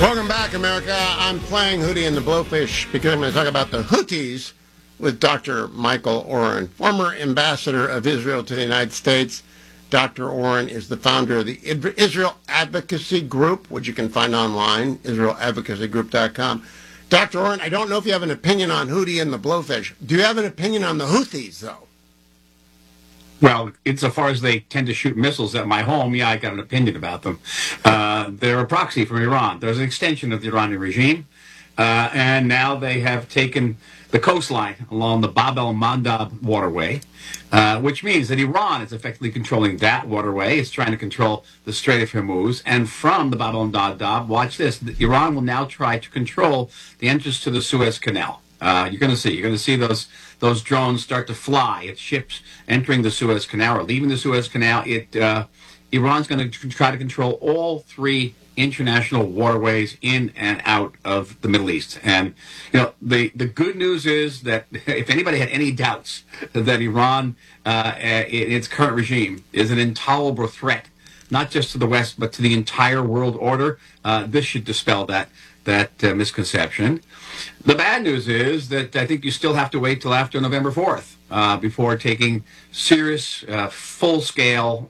Welcome back, America. I'm playing Hootie and the Blowfish because I'm going to talk about the Houthis with Dr. Michael Oren, former ambassador of Israel to the United States. Dr. Oren is the founder of the Israel Advocacy Group, which you can find online, IsraelAdvocacyGroup.com. Dr. Oren, I don't know if you have an opinion on Hootie and the Blowfish. Do you have an opinion on the Houthis, though? Well, insofar as they tend to shoot missiles at my home, yeah, I got an opinion about them. They're a proxy for Iran. There's an extension of the Iranian regime, and now they have taken the coastline along the Bab el-Mandab waterway, which means that Iran is effectively controlling that waterway. It's trying to control the Strait of Hormuz, and from the Bab el-Mandab, watch this, Iran will now try to control the entrance to the Suez Canal. You're going to see those drones start to fly at ships entering the Suez Canal or leaving the Suez Canal. Iran's going to try to control all three international waterways in and out of the Middle East. And the good news is that if anybody had any doubts that Iran, in its current regime, is an intolerable threat, not just to the West but to the entire world order, this should dispel that misconception. The bad news is that I think you still have to wait till after November 4th before taking serious, full-scale,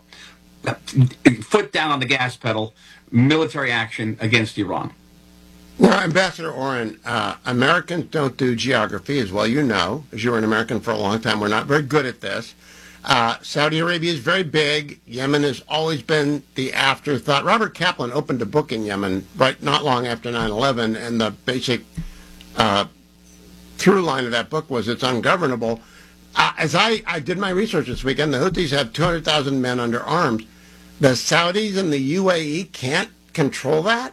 foot down on the gas pedal, military action against Iran. Well, Ambassador Oren, Americans don't do geography, as well you know, as you were an American for a long time. We're not very good at this. Saudi Arabia is very big. Yemen has always been the afterthought. Robert Kaplan opened a book in Yemen not long after 9/11, and the basic through line of that book was it's ungovernable. As I did my research this weekend, the Houthis have 200,000 men under arms. The Saudis and the UAE can't control that?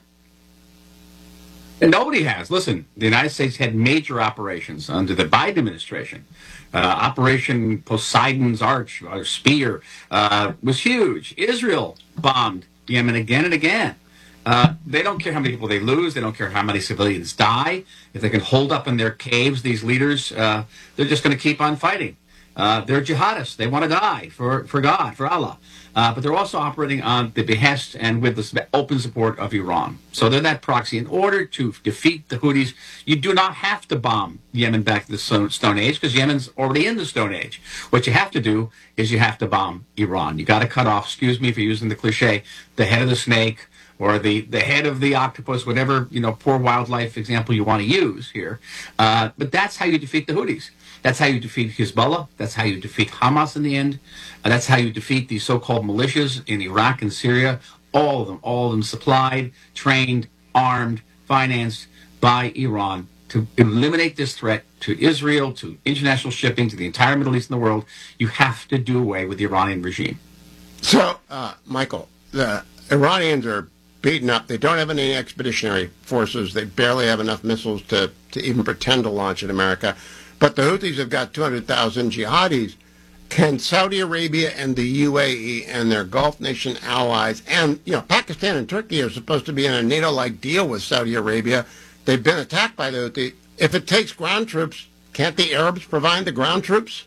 And nobody has. Listen, the United States had major operations under the Biden administration. Operation Poseidon's Arch, or Spear, was huge. Israel bombed Yemen again and again. They don't care how many people they lose. They don't care how many civilians die. If they can hold up in their caves, these leaders, they're just going to keep on fighting. They're jihadists. They want to die for God, for Allah. But they're also operating on the behest and with the open support of Iran. So they're that proxy. In order to defeat the Houthis, you do not have to bomb Yemen back to the Stone Age, because Yemen's already in the Stone Age. What you have to do is you have to bomb Iran. You got to cut off, excuse me for using the cliche, the head of the snake or the head of the octopus, whatever, poor wildlife example you want to use here. But that's how you defeat the Houthis. That's how you defeat Hezbollah. That's how you defeat Hamas in the end. That's how you defeat these so-called militias in Iraq and Syria. All of them supplied, trained, armed, financed by Iran to eliminate this threat to Israel, to international shipping, to the entire Middle East and the world. You have to do away with the Iranian regime. So, Michael, the Iranians are beaten up. They don't have any expeditionary forces. They barely have enough missiles to even pretend to launch at America. But the Houthis have got 200,000 jihadis. Can Saudi Arabia and the UAE and their Gulf nation allies, and Pakistan and Turkey are supposed to be in a NATO-like deal with Saudi Arabia. They've been attacked by the Houthis. If it takes ground troops, can't the Arabs provide the ground troops?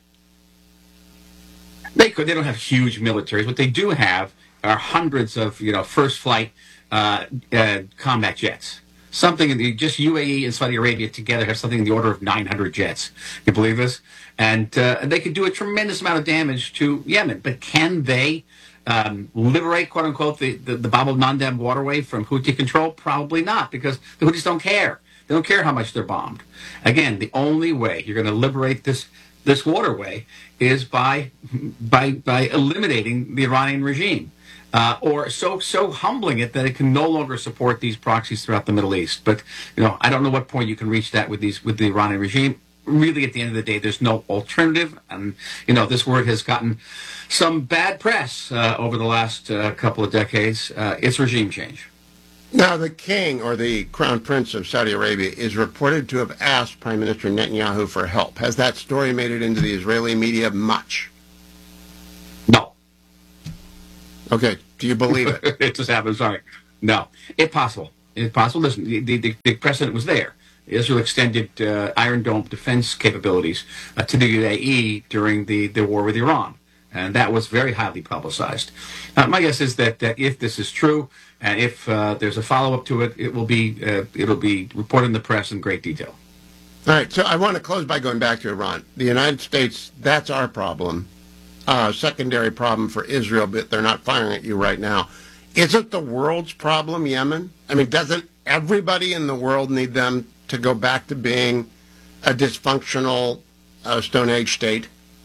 They could. They don't have huge militaries. What they do have are hundreds of first flight combat jets. Something just UAE and Saudi Arabia together have something in the order of 900 jets. You believe this? And they could do a tremendous amount of damage to Yemen. But can they liberate, quote unquote, the Bab el-Mandab waterway from Houthi control? Probably not, because the Houthis don't care. They don't care how much they're bombed. Again, the only way you're going to liberate this waterway is by eliminating the Iranian regime. Or so humbling it that it can no longer support these proxies throughout the Middle East. But I don't know what point you can reach that with the Iranian regime. Really, at the end of the day, there's no alternative. And this word has gotten some bad press over the last couple of decades. It's regime change. Now, the king, or the crown prince of Saudi Arabia, is reported to have asked Prime Minister Netanyahu for help. Has that story made it into the Israeli media much? No. Okay, do you believe it? It just happened, sorry. No. It's possible. Listen, the precedent was there. Israel extended Iron Dome defense capabilities to the UAE during the war with Iran. And that was very highly publicized. My guess is that if this is true, and if there's a follow-up to it, it'll be reported in the press in great detail. All right, so I want to close by going back to Iran. The United States, that's our problem. Secondary problem for Israel, but they're not firing at you right now. Isn't the world's problem Yemen? I mean, doesn't everybody in the world need them to go back to being a dysfunctional Stone Age state?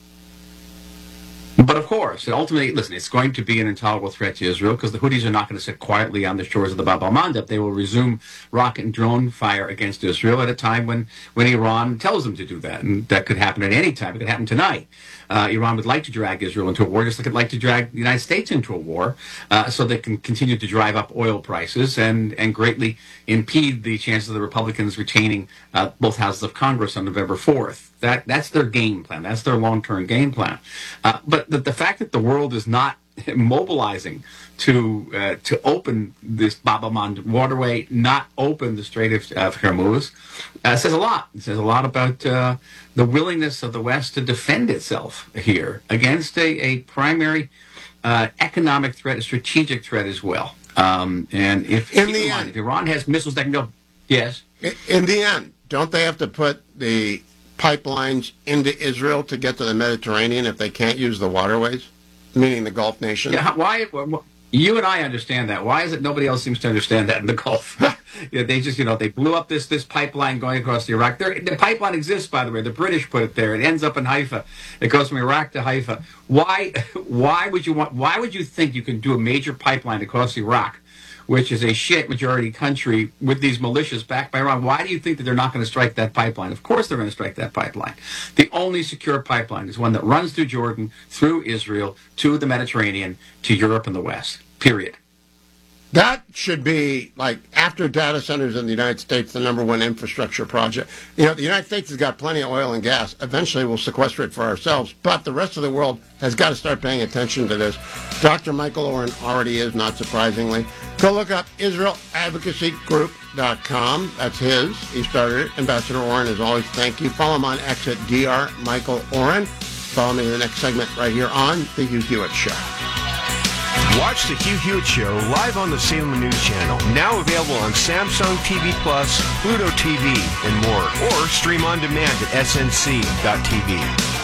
But of course, ultimately, listen, it's going to be an intolerable threat to Israel because the Houthis are not going to sit quietly on the shores of the Bab al-Mandeb. They will resume rocket and drone fire against Israel at a time when Iran tells them to do that. And that could happen at any time. It could happen tonight. Iran would like to drag Israel into a war, just like it'd like to drag the United States into a war, so they can continue to drive up oil prices and greatly impede the chances of the Republicans retaining both houses of Congress on November 4th. That's their game plan. That's their long-term game plan. But the fact that the world is not mobilizing to open this Bab al-Mandeb waterway, not open the Strait of Hormuz, says a lot. It says a lot about the willingness of the West to defend itself here against a primary economic threat, a strategic threat as well. And if Iran has missiles that can go, yes. In the end, don't they have to put the pipelines into Israel to get to the Mediterranean if they can't use the waterways, meaning the Gulf nations? Yeah, why? You and I understand that. Why is it nobody else seems to understand that in the Gulf? They just, they blew up this pipeline going across Iraq. The pipeline exists, by the way. The British put it there. It ends up in Haifa. It goes from Iraq to Haifa. Why would you think you can do a major pipeline across Iraq, which is a shit majority country with these militias backed by Iran? Why do you think that they're not going to strike that pipeline? Of course they're going to strike that pipeline. The only secure pipeline is one that runs through Jordan, through Israel, to the Mediterranean, to Europe and the West. Period. That should be, like, after data centers in the United States, the number one infrastructure project. The United States has got plenty of oil and gas. Eventually we'll sequester it for ourselves. But the rest of the world has got to start paying attention to this. Dr. Michael Oren already is, not surprisingly. Go look up IsraelAdvocacyGroup.com. That's his. He started it. Ambassador Oren, as always, thank you. Follow him on X at Dr. Michael Oren. Follow me in the next segment right here on The Hugh Hewitt Show. Watch The Hugh Hewitt Show live on the Salem News Channel, now available on Samsung TV Plus, Pluto TV, and more, or stream on demand at snc.tv.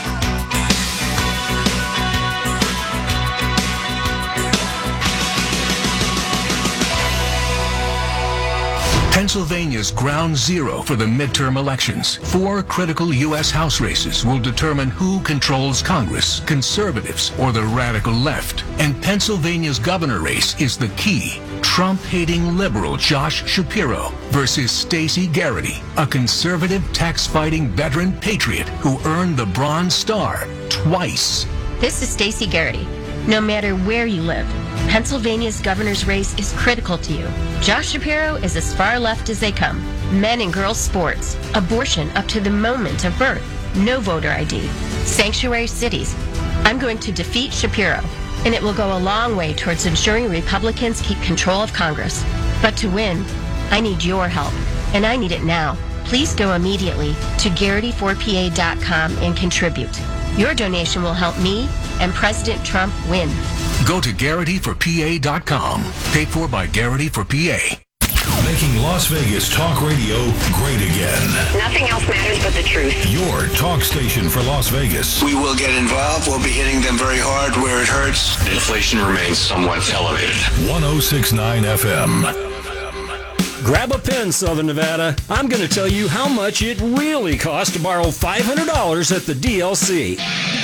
Pennsylvania's ground zero for the midterm elections. 4 critical U.S. House races will determine who controls Congress, conservatives or the radical left. And Pennsylvania's governor race is the key. Trump-hating liberal Josh Shapiro versus Stacey Garrity, a conservative tax-fighting veteran patriot who earned the Bronze Star twice. This is Stacey Garrity. No matter where you live, Pennsylvania's governor's race is critical to you. Josh Shapiro is as far left as they come. Men and girls sports, abortion up to the moment of birth, no voter ID, sanctuary cities. I'm going to defeat Shapiro, and it will go a long way towards ensuring Republicans keep control of Congress. But to win, I need your help, and I need it now. Please go immediately to Garrity4PA.com and contribute. Your donation will help me and President Trump win. Go to Garrity4PA.com. Paid for by Garrity for PA. Making Las Vegas talk radio great again. Nothing else matters but the truth. Your talk station for Las Vegas. We will get involved. We'll be hitting them very hard where it hurts. Inflation remains somewhat elevated. 106.9 FM. Grab a pen, Southern Nevada. I'm going to tell you how much it really costs to borrow $500 at the DLC.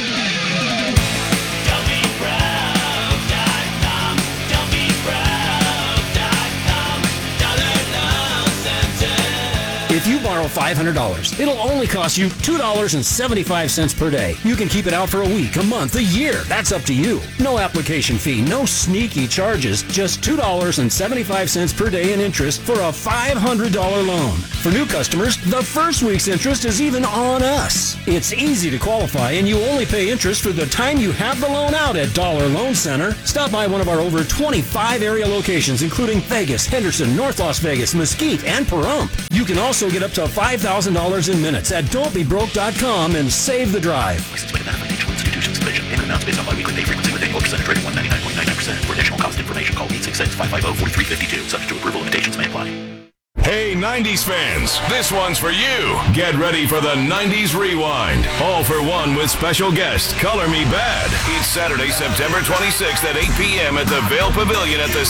If you borrow $500, it'll only cost you $2.75 per day. You can keep it out for a week, a month, a year. That's up to you. No application fee, no sneaky charges, just $2.75 per day in interest for a $500 loan. For new customers, the first week's interest is even on us. It's easy to qualify, and you only pay interest for the time you have the loan out at Dollar Loan Center. Stop by one of our over 25 area locations, including Vegas, Henderson, North Las Vegas, Mesquite, and Pahrump. You can also get up to $5,000 in minutes at don'tbebroke.com and save the drive. Licensed by the Financial Institutions Division. amounts based on biweekly pay frequency with annual percentage rate of 199.99%. For additional cost information, call 866-550-4352. Subject to approval, limitations may apply. Hey, 90s fans, this one's for you. Get ready for the 90s Rewind. All for one with special guest, Color Me Bad. It's Saturday, September 26th at 8 p.m. at the Vail Pavilion at the